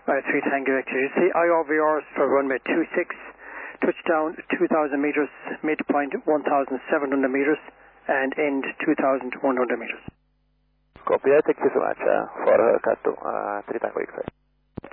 3 Tango X-ray. IRVRs for runway 26, touchdown 2,000 meters, midpoint 1,700 meters, and end 2,100 meters. Copy that. Thank you so much for Cat 2, 3 Tango X-ray.